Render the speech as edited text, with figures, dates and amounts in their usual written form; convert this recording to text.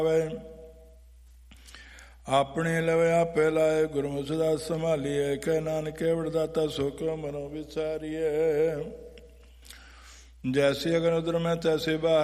ਆਪਣੇ ਲਵੇ ਆਪੇ ਲਾਏ, ਗੁਰਮੁਖ ਸਦਾ ਸੰਭਾਲੀਏ। ਕਹਿ ਨਾਨਕ ਏਵੜ ਦਾਤਾ ਸੋ ਕਿਉ ਮਨੋ ਵਿਚਾਰੀਏ। ਜੈਸੇ ਅਗਨ ਉਦਰ ਮੈਂ ਤੈਸੇ ਬਾਹਰ,